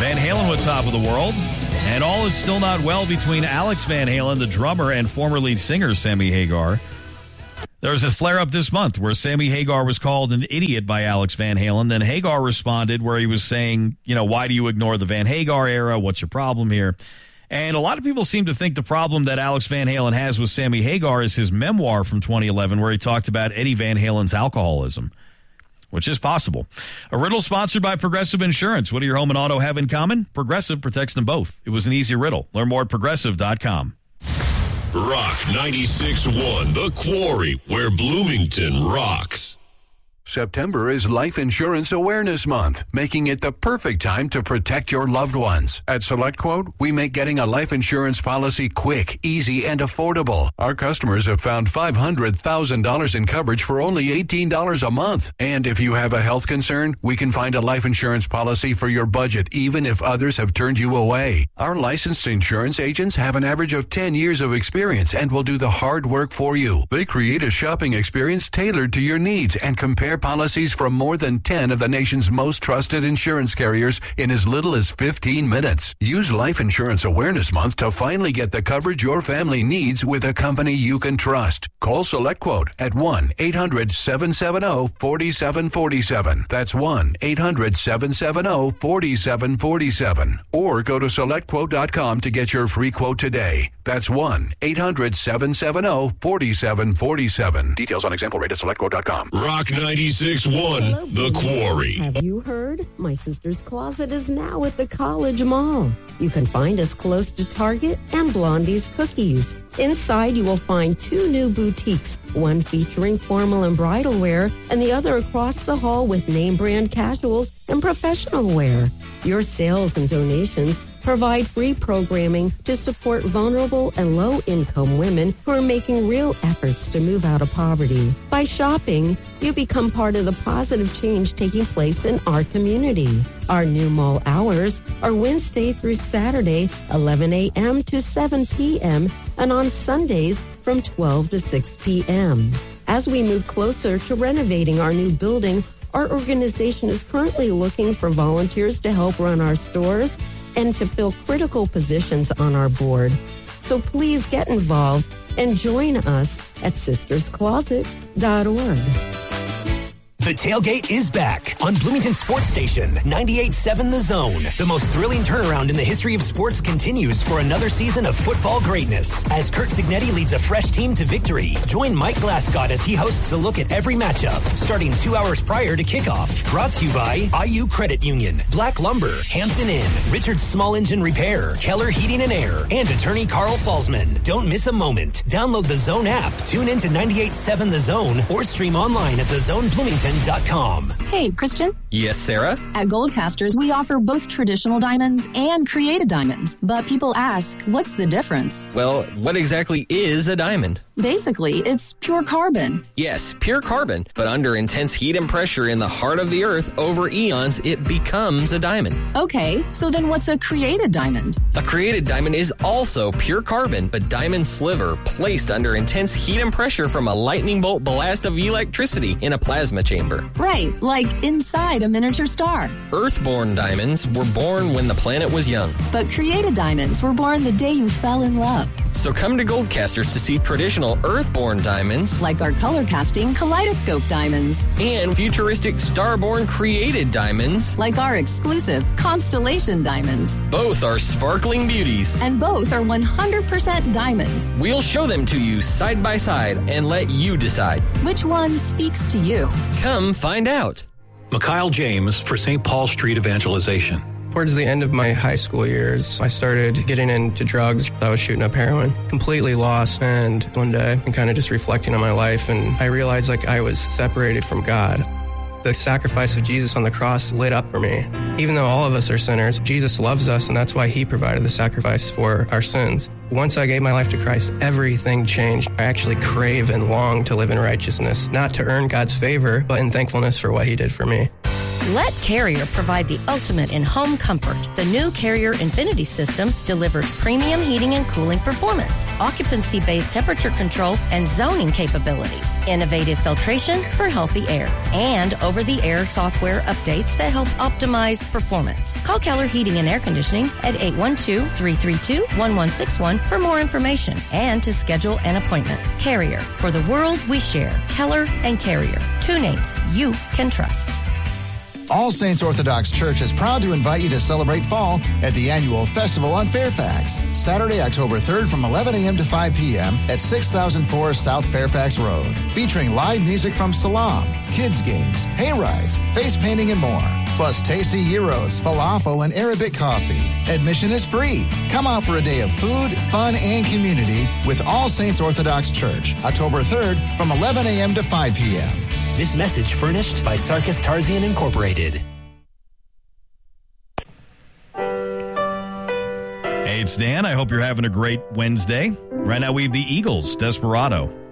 Van Halen with Top of the World. And all is still not well between Alex Van Halen, the drummer, and former lead singer Sammy Hagar. There was a flare-up this month where Sammy Hagar was called an idiot by Alex Van Halen. Then Hagar responded where he was saying, why do you ignore the Van Hagar era? What's your problem here? And a lot of people seem to think the problem that Alex Van Halen has with Sammy Hagar is his memoir from 2011 where he talked about Eddie Van Halen's alcoholism, which is possible. A riddle sponsored by Progressive Insurance. What do your home and auto have in common? Progressive protects them both. It was an easy riddle. Learn more at Progressive.com. Rock 96.1, The Quarry, where Bloomington rocks. September is Life Insurance Awareness Month, making it the perfect time to protect your loved ones. At SelectQuote, we make getting a life insurance policy quick, easy, and affordable. Our customers have found $500,000 in coverage for only $18 a month. And if you have a health concern, we can find a life insurance policy for your budget, even if others have turned you away. Our licensed insurance agents have an average of 10 years of experience and will do the hard work for you. They create a shopping experience tailored to your needs and compare policies from more than 10 of the nation's most trusted insurance carriers in as little as 15 minutes. Use Life Insurance Awareness Month to finally get the coverage your family needs with a company you can trust. Call SelectQuote at 1-800-770-4747. That's 1-800-770-4747. Or go to SelectQuote.com to get your free quote today. That's 1-800-770-4747. Details on example rate at SelectQuote.com. Rock 96.1, The Quarry. Have you heard? My Sister's Closet is now at the College Mall. You can find us close to Target and Blondie's Cookies. Inside, you will find 2 new boutiques, one featuring formal and bridal wear, and the other across the hall with name brand casuals and professional wear. Your sales and donations provide free programming to support vulnerable and low-income women who are making real efforts to move out of poverty. By shopping, you become part of the positive change taking place in our community. Our new mall hours are Wednesday through Saturday, 11 a.m. to 7 p.m., and on Sundays from 12 to 6 p.m. As we move closer to renovating our new building, our organization is currently looking for volunteers to help run our stores and to fill critical positions on our board. So please get involved and join us at sisterscloset.org. The tailgate is back on Bloomington Sports Station, 98.7 The Zone. The most thrilling turnaround in the history of sports continues for another season of football greatness. As Kurt Signetti leads a fresh team to victory, join Mike Glasgow as he hosts a look at every matchup, starting 2 hours prior to kickoff. Brought to you by IU Credit Union, Black Lumber, Hampton Inn, Richard's Small Engine Repair, Keller Heating and Air, and attorney Carl Salzman. Don't miss a moment. Download the Zone app, tune in to 98.7 The Zone, or stream online at thezonebloomington.com. Hey, Christian. Yes, Sarah? At Goldcasters, we offer both traditional diamonds and created diamonds. But people ask, what's the difference? Well, what exactly is a diamond? Basically, it's pure carbon. Yes, pure carbon. But under intense heat and pressure in the heart of the earth over eons, it becomes a diamond. Okay, so then what's a created diamond? A created diamond is also pure carbon, but diamond sliver placed under intense heat and pressure from a lightning bolt blast of electricity in a plasma chamber. Right, like inside a miniature star. Earthborn diamonds were born when the planet was young. But created diamonds were born the day you fell in love. So come to Goldcasters to see traditional earthborn diamonds, like our color casting kaleidoscope diamonds, and futuristic starborn created diamonds, like our exclusive constellation diamonds. Both are sparkling beauties, and both are 100% diamond. We'll show them to you side by side and let you decide which one speaks to you. Come find out. Mikhail James for St. Paul Street Evangelization. Towards the end of my high school years, I started getting into drugs. I was shooting up heroin, completely lost. And one day, I'm kind of just reflecting on my life, and I realized like I was separated from God. The sacrifice of Jesus on the cross lit up for me. Even though all of us are sinners, Jesus loves us, and that's why he provided the sacrifice for our sins. Once I gave my life to Christ, everything changed. I actually crave and long to live in righteousness, not to earn God's favor, but in thankfulness for what he did for me. Let Carrier provide the ultimate in home comfort. The new Carrier Infinity system delivers premium heating and cooling performance, occupancy-based temperature control, and zoning capabilities, innovative filtration for healthy air, and over-the-air software updates that help optimize performance. Call Keller Heating and Air Conditioning at 812-332-1161 for more information and to schedule an appointment. Carrier, for the world we share. Keller and Carrier, two names you can trust. All Saints Orthodox Church is proud to invite you to celebrate fall at the annual festival on Fairfax, Saturday, October 3rd from 11 a.m. to 5 p.m. at 6004 South Fairfax Road, featuring live music from Salam, kids games, hay rides, face painting, and more. Plus tasty gyros, falafel, and Arabic coffee. Admission is free. Come out for a day of food, fun, and community with All Saints Orthodox Church, October 3rd from 11 a.m. to 5 p.m. This message furnished by Sarkis Tarzian Incorporated. Hey, it's Dan. I hope you're having a great Wednesday. Right now we have the Eagles, Desperado.